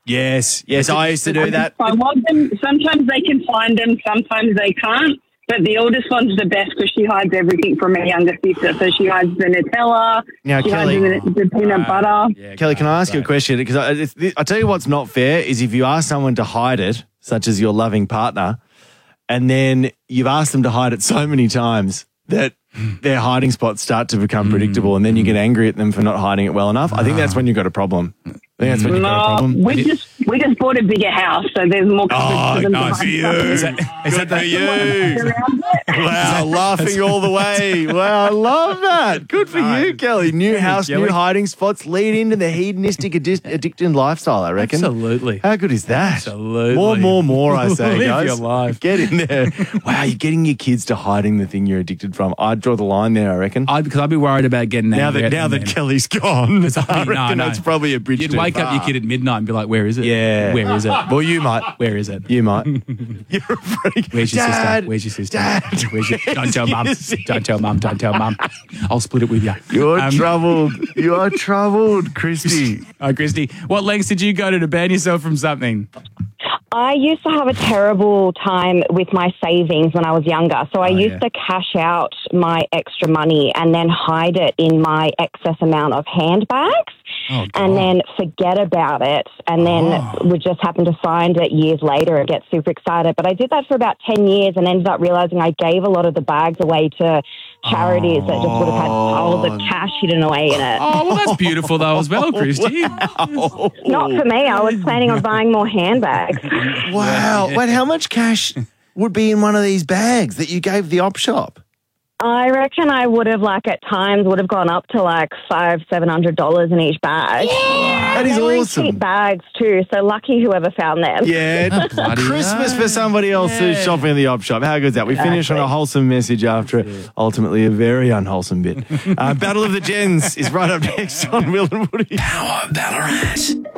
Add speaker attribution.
Speaker 1: Yes, I used to do that.
Speaker 2: I want them. Sometimes they can find them, sometimes they can't. But the oldest one's the best because she hides everything from her younger sister. So she hides the Nutella,
Speaker 1: Now,
Speaker 2: she
Speaker 1: Kelly-
Speaker 2: hides the peanut butter.
Speaker 1: Yeah, Kelly, can I ask you a question? Because I tell you what's not fair is if you ask someone to hide it, such as your loving partner, and then you've asked them to hide it so many times that their hiding spots start to become predictable, and then you get angry at them for not hiding it well enough. I think that's when you've got a problem. I think that's when you've got a problem.
Speaker 2: We just bought a bigger house, so there's more coverage for them to
Speaker 1: nice
Speaker 2: hide
Speaker 1: for you.
Speaker 2: stuff.
Speaker 1: Is that for you?
Speaker 2: Around it.
Speaker 1: Wow, laughing all the way. Wow, I love that. Good for you, Kelly. New house, new hiding spots lead into the hedonistic addicted lifestyle, I reckon.
Speaker 3: Absolutely.
Speaker 1: How good is that?
Speaker 3: Absolutely.
Speaker 1: More, I say,
Speaker 3: Live
Speaker 1: guys.
Speaker 3: your life.
Speaker 1: Get in there. Wow, you're getting your kids to hiding the thing you're addicted from. I'd draw the line there, I reckon.
Speaker 3: Because I'd be worried about getting
Speaker 1: now
Speaker 3: angry
Speaker 1: that
Speaker 3: at them.
Speaker 1: Kelly's gone, I reckon
Speaker 3: no.
Speaker 1: that's probably a bridge
Speaker 3: You'd
Speaker 1: too
Speaker 3: wake up
Speaker 1: far.
Speaker 3: your kid at midnight and be like, where is it?
Speaker 1: Yeah.
Speaker 3: Where is it?
Speaker 1: Well, you might.
Speaker 3: Where is it?
Speaker 1: You might. You're a freak.
Speaker 3: Where's your
Speaker 1: Dad,
Speaker 3: sister? Where's your sister?
Speaker 1: Dad,
Speaker 3: Where's your... Don't tell mum. Don't tell mum. Don't tell mum. I'll split it with you.
Speaker 1: You're troubled. You are troubled, Christy.
Speaker 3: Oh, Christy, what lengths did you go to ban yourself from something?
Speaker 4: I used to have a terrible time with my savings when I was younger. So I used to cash out my extra money and then hide it in my excess amount of handbags. And then forget about it, and then would just happen to find it years later and get super excited. But I did that for about 10 years and ended up realizing I gave a lot of the bags away to charities that just would have had piles of cash hidden away in it.
Speaker 3: Oh, well, that's beautiful though as well, Christy.
Speaker 4: Not for me. I was planning on buying more handbags.
Speaker 1: Wow. Wait, how much cash would be in one of these bags that you gave the op shop?
Speaker 4: I reckon I would have, at times, would have gone up to $500-$700 in each bag.
Speaker 1: That is
Speaker 4: They were in
Speaker 1: awesome.
Speaker 4: cheap bags too, so lucky whoever found them.
Speaker 1: Yeah, Christmas for somebody else who's shopping at the op shop. How good is that? We finish on a wholesome message after ultimately a very unwholesome bit. Battle of the Gens is right up next on Will and Woody.
Speaker 5: Power Ballarat.